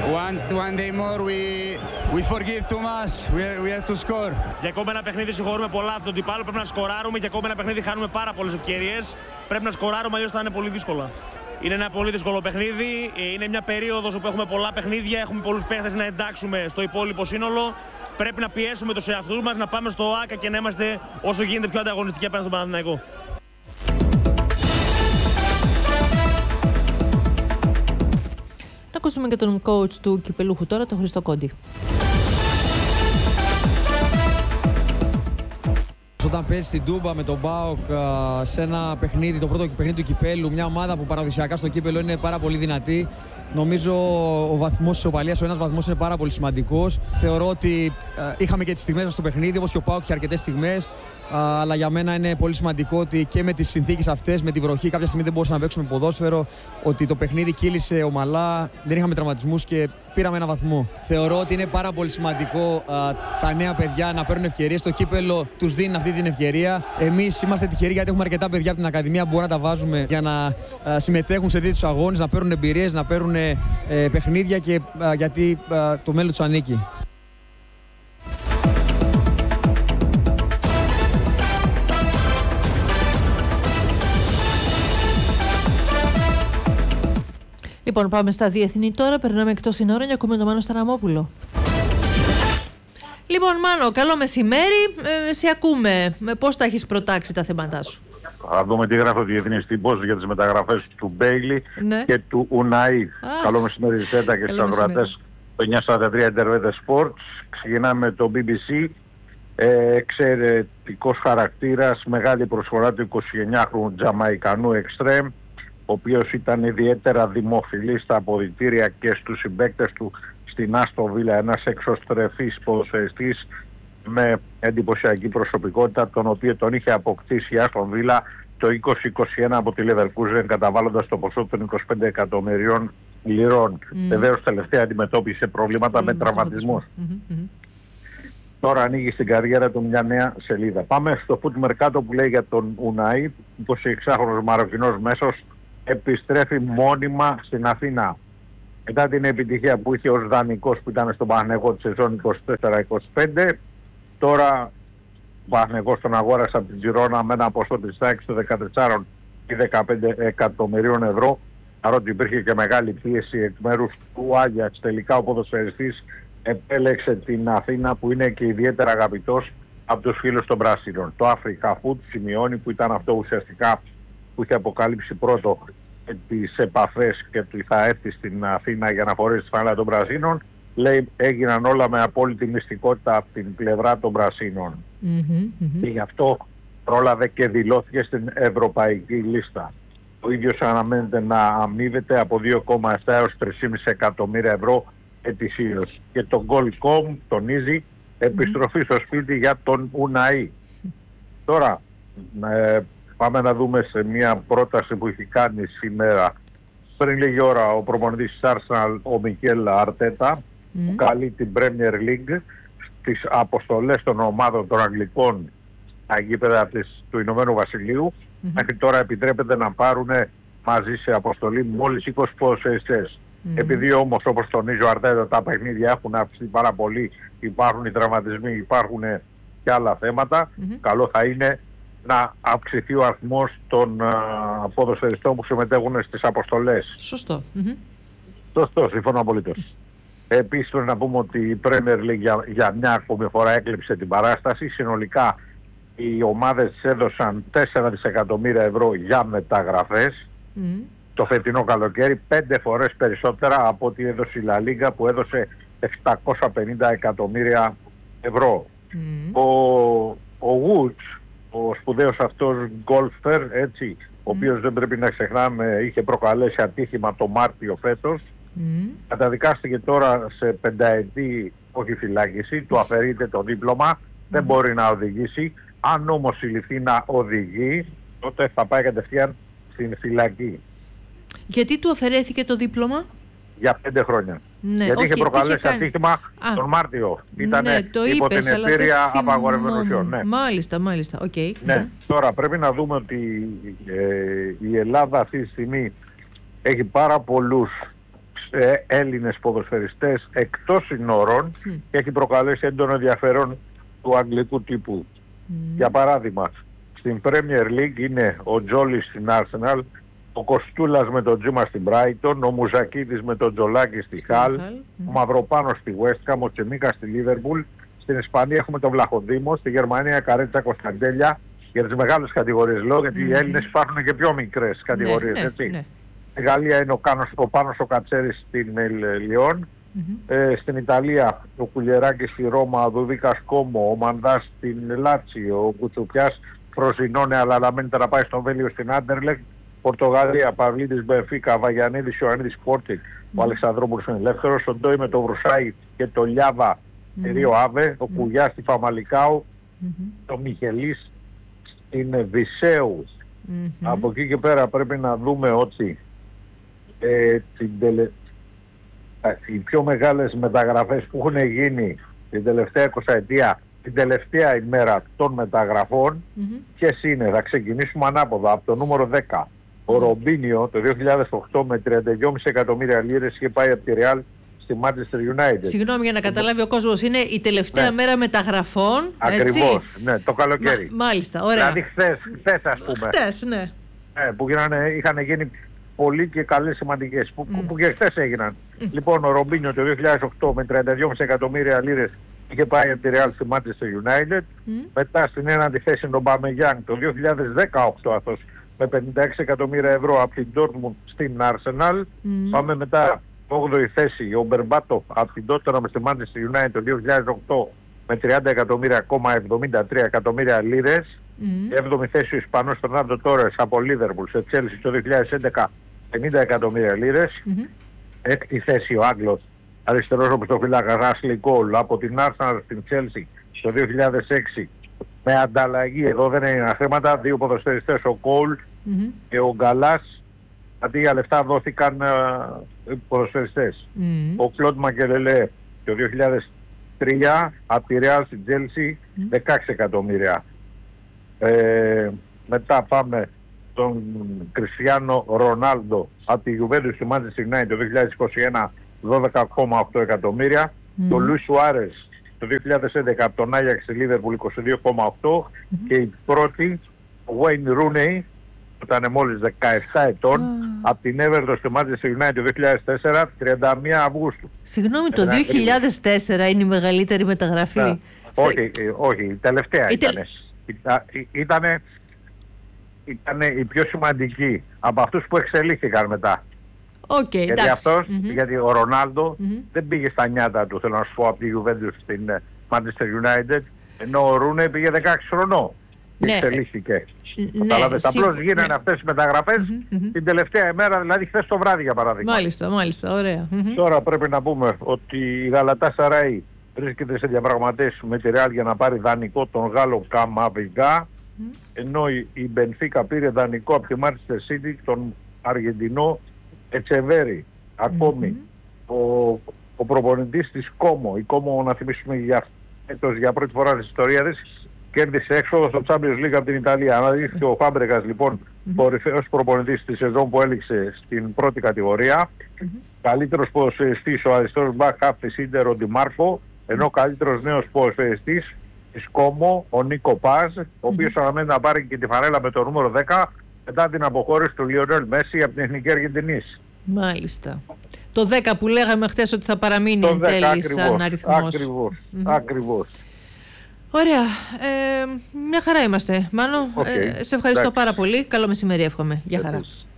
One day more, we forgive too much. We have to score. Για ακόμα ένα παιχνίδι συγχωρούμε πολλά αυτόν τον αντιπάλο. Πρέπει να σκοράρουμε. Για ακόμα ένα παιχνίδι χάνουμε πάρα πολλές ευκαιρίες. Πρέπει να σκοράρουμε, αλλιώς θα είναι πολύ δύσκολα. Είναι ένα πολύ δύσκολο παιχνίδι. Είναι μια περίοδος όπου έχουμε πολλά παιχνίδια. Έχουμε πολλούς παίχτες να εντάξουμε στο υπόλοιπο σύνολο. Πρέπει να πιέσουμε τους εαυτούς μας, να πάμε στο ΆΚΑ και να είμαστε όσο γίνεται πιο ανταγωνιστικοί απέναντι στον Παναθηναϊκό. Να ακούσουμε και τον coach του κυπελούχου τώρα, τον Χρήστο Κόντι. Όταν παίζει στην Τούμπα με τον ΠΑΟΚ σε ένα παιχνίδι, το πρώτο παιχνίδι του κυπέλου, μια ομάδα που παραδοσιακά στο κύπελο είναι πάρα πολύ δυνατή, νομίζω ο βαθμός της ισοπαλίας, ο ένας βαθμός είναι πάρα πολύ σημαντικός. Θεωρώ ότι είχαμε και τις στιγμές μας στο παιχνίδι, όπως και ο ΠΑΟΚ είχε αρκετές στιγμές. Αλλά για μένα είναι πολύ σημαντικό ότι και με τις συνθήκες αυτές, με τη βροχή, κάποια στιγμή δεν μπορούσαμε να παίξουμε ποδόσφαιρο, ότι το παιχνίδι κύλησε ομαλά, δεν είχαμε τραυματισμούς και πήραμε ένα βαθμό. Θεωρώ ότι είναι πάρα πολύ σημαντικό τα νέα παιδιά να παίρνουν ευκαιρίες. Το κύπελο τους δίνει αυτή την ευκαιρία. Εμείς είμαστε τυχεροί γιατί έχουμε αρκετά παιδιά από την Ακαδημία που μπορούμε να τα βάζουμε για να συμμετέχουν σε τέτοιους αγώνες, να παίρνουν εμπειρίες, να παίρνουν παιχνίδια και γιατί το μέλλον τους ανήκει. Λοιπόν, πάμε στα διεθνή τώρα. Περνάμε εκτός συνόρων και ακούμε τον Μάνο Σταραμόπουλο. Λοιπόν, Μάνο, καλό μεσημέρι. Σε ακούμε. Πώς τα έχεις προτάξει τα θέματά σου? Θα δούμε τι γράφει ο Διεθνής Τύπος για τις μεταγραφές του Μπέιλι και του Ουναΐ. Καλό μεσημέρι Ζέτα και στους ακροατές του 943 Intervete Sports. Ξεκινάμε με το BBC. Εξαιρετικός χαρακτήρας, μεγάλη προσφορά του 29χρονου Τζαμαϊκανού εξτρέμ, ο οποίος ήταν ιδιαίτερα δημοφιλής στα αποδυτήρια και στους συμπαίκτες του στην Άστον Βίλα, ένας εξωστρεφής ποδοσφαιριστής με εντυπωσιακή προσωπικότητα, τον οποίο τον είχε αποκτήσει η Άστον Βίλα το 2021 από τη Leverkusen, καταβάλλοντας το ποσό των 25 εκατομμυρίων λιρών. Βεβαίως τελευταία αντιμετώπισε προβλήματα με τραυματισμούς. Τώρα ανοίγει στην καριέρα του μια νέα σελίδα. Πάμε στο Foot Mercato που λέει για τον Ουναΐ, 26χρονος Μαροκινός μέσος, επιστρέφει μόνιμα στην Αθήνα. Μετά την επιτυχία που είχε ως δανεικός που ήταν στον Παναθηναϊκό τη σεζόν 24-25, τώρα ο Παναθηναϊκός τον αγόρασε από την Τζιρόνα με ένα ποσό της τάξης των 14 ή 15 εκατομμυρίων ευρώ, παρότι υπήρχε και μεγάλη πίεση εκ μέρους του Άγιαξ. Τελικά ο ποδοσφαιριστής επέλεξε την Αθήνα, που είναι και ιδιαίτερα αγαπητός από τους φίλους των Πράσινων. Το Africa Food σημειώνει, που ήταν αυτό ουσιαστικά που είχε αποκάλυψει πρώτο τις επαφές και ότι θα έρθει στην Αθήνα για να φορέσει τη φανέλα των Πρασίνων, λέει έγιναν όλα με απόλυτη μυστικότητα από την πλευρά των Πρασίνων. Και γι' αυτό πρόλαβε και δηλώθηκε στην ευρωπαϊκή λίστα. Ο ίδιος αναμένεται να αμείβεται από 2,7 έως 3,5 εκατομμύρια ευρώ ετησίως. Και το Goal.com τονίζει επιστροφή στο σπίτι για τον Ουναΐ. Τώρα πάμε να δούμε σε μια πρόταση που έχει κάνει σήμερα πριν λίγη ώρα ο προπονητής της Arsenal, ο Μικέλ Αρτέτα, που καλεί την Premier League στις αποστολές των ομάδων των Αγγλικών στα γήπεδα του Ηνωμένου Βασιλείου. Μέχρι τώρα επιτρέπεται να πάρουν μαζί σε αποστολή μόλις 20 ποδοσφαιριστές. Επειδή όμως, όπως τονίζει ο Αρτέτα, τα παιχνίδια έχουν αυξηθεί πάρα πολύ, υπάρχουν οι τραυματισμοί, υπάρχουν και άλλα θέματα, καλό θα είναι να αυξηθεί ο αριθμός των ποδοσφαιριστών που συμμετέχουν στις αποστολές. Σωστό. Σωστό, συμφωνώ απολύτως. Επίσης πρέπει να πούμε ότι η Premier League για μια ακόμη φορά έκλειψε την παράσταση. Συνολικά οι ομάδες έδωσαν 4 δισεκατομμύρια ευρώ για μεταγραφές το φετινό καλοκαίρι, 5 φορές περισσότερα από ό,τι έδωσε η La Liga, που έδωσε 750 εκατομμύρια ευρώ. Ο Woods, ο σπουδαίος αυτός γκολφερ, έτσι, ο οποίος δεν πρέπει να ξεχνάμε είχε προκαλέσει ατύχημα το Μάρτιο φέτος, καταδικάστηκε τώρα σε 5ετή όχι φυλάκιση, του αφαιρείται το δίπλωμα, δεν μπορεί να οδηγήσει. Αν όμως συλληφθεί να οδηγεί, τότε θα πάει κατευθείαν στην φυλακή. Γιατί του αφαιρέθηκε το δίπλωμα? Για 5 χρόνια. Γιατί είχε προκαλέσει ατύχημα τον Μάρτιο. Ήταν υπό την επίρρεια απαγορευμένων ουσιών. Μάλιστα. Okay. Τώρα πρέπει να δούμε ότι η Ελλάδα αυτή τη στιγμή έχει πάρα πολλούς Έλληνες ποδοσφαιριστές εκτός συνόρων και έχει προκαλέσει έντονο ενδιαφέρον του αγγλικού τύπου. Για παράδειγμα, στην Premier League είναι ο Τζόλης στην Arsenal, ο Κοστούλας με τον Τζούμα στην Brighton, ο Μουζακίδης με τον Τζολάκη στη Χαλ, ο Μαυροπάνος στη West Ham, ο Τσεμίκα στη Liverpool. Στην Ισπανία έχουμε τον Βλαχοδήμο, στη Γερμανία Καρέτσα Κωνσταντέλια. Για τις μεγάλες κατηγορίες λέω, γιατί οι Έλληνες υπάρχουν και πιο μικρές κατηγορίες, έτσι. Στη Γαλλία είναι ο Πάνος ο Κατσέρης στην Λιόν. Στην Ιταλία ο Κουλιεράκης στη Ρώμα, ο Δουδίκας Κόμο, ο Μαντάς στην Λάτσιο, ο Κουτσουπιάς Φροζινώνε αλλά αναμένεται να πάει στον Βέλιο στην Άντερλεκτ. Πορτογαλία, Παυλίδης Μπενφίκα, Βαγιανίδης, Ιωαννίδης Πόρτικ, ο Αλεξανδρόπουλος είναι ελεύθερος, ο Ντόι με το Βρουσάι και το Λιάβα Ρίο Άβε, ο Κουγιάς στη Φαμαλικάου, ο Μιχελής στην Βυσσέου. Από εκεί και πέρα πρέπει να δούμε ότι οι πιο μεγάλες μεταγραφές που έχουν γίνει την τελευταία 20 ετία, την τελευταία ημέρα των μεταγραφών, ποιες είναι? Θα ξεκινήσουμε ανάποδα από το νούμερο 10. Ο Ρομπίνιο το 2008 με 32,5 εκατομμύρια λίρες είχε πάει από τη Real στη Manchester United. Συγγνώμη για να καταλάβει ο κόσμος, είναι η τελευταία μέρα μεταγραφών. Ακριβώς, ναι, το καλοκαίρι. Μάλιστα, ωραία. Δηλαδή χθες ας πούμε. Χθες, ναι. Που είχαν γίνει πολύ και καλές σημαντικές, που και χθες έγιναν. Λοιπόν, ο Ρομπίνιο το 2008 με 32,5 εκατομμύρια λίρες είχε πάει από τη Real στη Manchester United. Μετά στην έναντι θέση τον Μπαμεγιάνγκ το 2018 αυτός με 56 εκατομμύρια ευρώ από την Dortmund στην Arsenal. Πάμε μετά 8η θέση ο Μπερμπάτο από την Tottenham στη Manchester United το 2008 με 30 εκατομμύρια,73 εκατομμύρια λίρες. 7η θέση ο Ισπανός Φερνάντο Τόρες από Liverpool σε Chelsea το 2011 50 εκατομμύρια λίρες. 6η θέση ο Άγγλος αριστερός οπισθοφύλακας Ashley Cole από την Arsenal στην Chelsea το 2006 με ανταλλαγή, εδώ δεν είναι χρήματα, δύο ποδοσφαιριστές, ο Cole και ο Γκαλάς, αντί για λεφτά δόθηκαν ποδοσφαιριστές. Ο Κλοντ Μακελελέ το 2003 από τη Real στην Chelsea 16 εκατομμύρια. Μετά πάμε τον Κριστιάνο Ρονάλντο από τη Juventus στη Manchester United το 2021 12,8 εκατομμύρια. Το Λουίς Σουάρες το 2011 από τον Άγιαξ στη Liverpool 22,8 και η πρώτη ο Wayne Rooney που ήταν μόλις 17 ετών από την Everton στη Manchester United το 2004 31 Αυγούστου. Συγγνώμη, το 2004 είναι η μεγαλύτερη μεταγραφή? Όχι, η τελευταία ήταν η πιο σημαντική από αυτούς που εξελίχθηκαν μετά. Γιατί αυτός, γιατί ο Ρονάλντο δεν πήγε στα νιάτα του, θέλω να σου πω, από τη Juventus στην Manchester United, ενώ ο Ρούνε πήγε 16 χρονών και εξελίχθηκε. Κατάλαβες, απλώς γίνανε αυτές οι μεταγραφές την τελευταία ημέρα, δηλαδή χθες το βράδυ για παράδειγμα. Μάλιστα, ωραία. Τώρα πρέπει να πούμε ότι η Γαλατάσαράι βρίσκεται σε διαπραγματεύσεις με τη Real για να πάρει δανεικό τον Γάλλο Καμαβιγκά, ενώ η Μπενφίκα πήρε δανεικό από τη Manchester City τον Αργεντινό Ετσεβέρι. Ακόμη ο προπονητής της Κόμο, η Κόμο να θυμίσουμε για πρώτη φορά στην ιστορία της κέρδισε έξοδο στο Champions League από την Ιταλία. Αναδείχθηκε ο Φάμπρεγας λοιπόν κορυφαίος προπονητής της σεζόν που έληξε στην πρώτη κατηγορία. Καλύτερος ποδοσφαιριστής ο αριστερός μπακ χαφ της Ίντερ ο Ντιμάρκο, ενώ καλύτερος νέος ποδοσφαιριστής της Κόμο ο Νίκο Πάζ, ο οποίος αναμένει να πάρει και τη φανέλα με το νούμερο 10 μετά την αποχώρηση του Λιονέλ Μέση από την Εθνική Αργεντινής. Μάλιστα. Το 10 που λέγαμε χθες ότι θα παραμείνει εν τέλει σαν αριθμός. Ακριβώς. Ωραία. Μια χαρά είμαστε. Μάνο, σε ευχαριστώ πάρα πολύ. Καλό μεσημέρι εύχομαι. Γεια χαρά.